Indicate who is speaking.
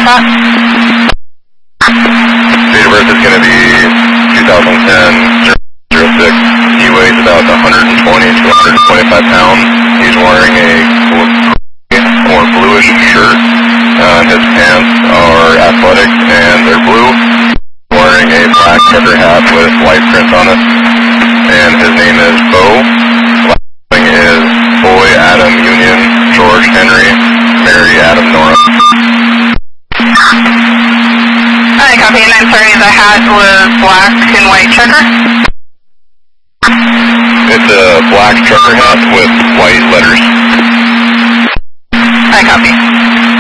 Speaker 1: with that?
Speaker 2: Date of birth is going to be 2010 06. He weighs about 120 to 125 pounds. He's wearing a more bluish shirt. His pants are athletic and they're blue. Wearing a black trucker hat with white print on it. And his name is Bo. Last name is Boy Adam Union George Henry Mary Adam Nora.
Speaker 1: I copy, and I'm sorry, the hat was black and white checker?
Speaker 2: It's a black trucker hat with white letters.
Speaker 1: I copy.